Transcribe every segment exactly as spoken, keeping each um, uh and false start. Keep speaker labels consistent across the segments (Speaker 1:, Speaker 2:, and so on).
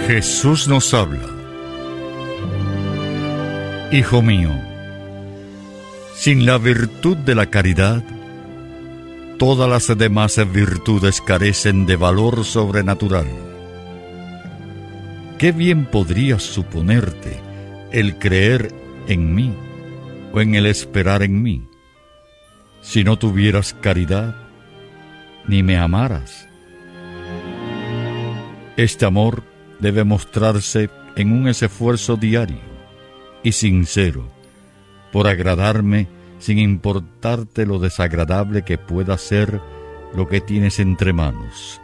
Speaker 1: Jesús nos habla. Hijo mío, sin la virtud de la caridad, todas las demás virtudes carecen de valor sobrenatural. ¿Qué bien podrías suponerte el creer en mí o en el esperar en mí, si no tuvieras caridad ni me amaras? Este amor debe mostrarse en un esfuerzo diario y sincero por agradarme, sin importarte lo desagradable que pueda ser lo que tienes entre manos.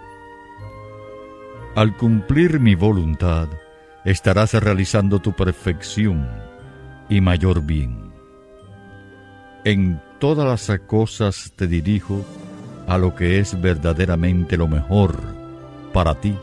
Speaker 1: Al cumplir mi voluntad, estarás realizando tu perfección y mayor bien. En todas las cosas te dirijo a lo que es verdaderamente lo mejor para ti.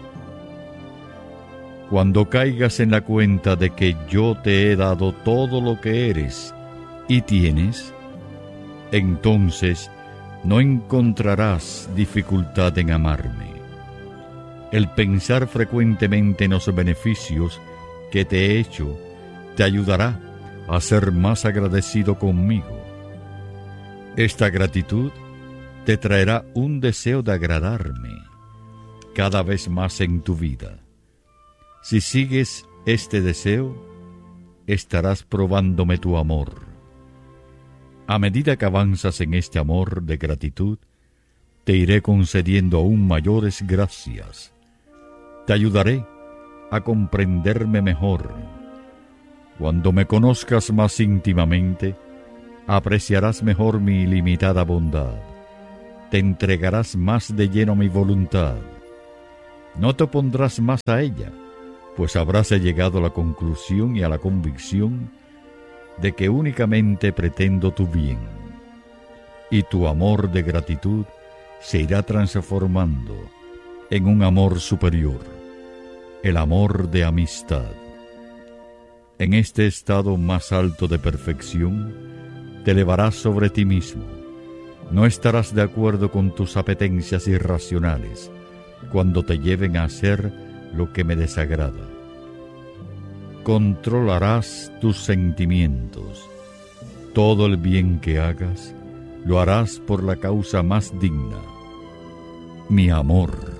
Speaker 1: Cuando caigas en la cuenta de que yo te he dado todo lo que eres y tienes, entonces no encontrarás dificultad en amarme. El pensar frecuentemente en los beneficios que te he hecho te ayudará a ser más agradecido conmigo. Esta gratitud te traerá un deseo de agradarme cada vez más en tu vida. Si sigues este deseo, estarás probándome tu amor. A medida que avanzas en este amor de gratitud, te iré concediendo aún mayores gracias. Te ayudaré a comprenderme mejor. Cuando me conozcas más íntimamente, apreciarás mejor mi ilimitada bondad. Te entregarás más de lleno a mi voluntad. No te opondrás más a ella, pues habrás llegado a la conclusión y a la convicción de que únicamente pretendo tu bien, y tu amor de gratitud se irá transformando en un amor superior, el amor de amistad. En este estado más alto de perfección, te elevarás sobre ti mismo. No estarás de acuerdo con tus apetencias irracionales cuando te lleven a hacer lo que me desagrada. Controlarás tus sentimientos. Todo el bien que hagas, lo harás por la causa más digna, mi amor.